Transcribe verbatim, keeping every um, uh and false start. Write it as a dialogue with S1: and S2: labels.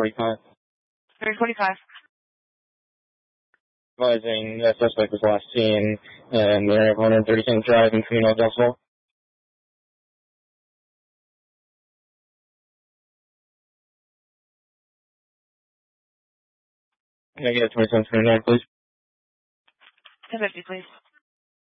S1: forty-five.
S2: three forty-five.
S1: Advising that suspect was last seen in the area of one thirty-second Drive in Camino del Sol. Can I get a twenty-seven twenty-nine, please?
S2: ten fifty, please.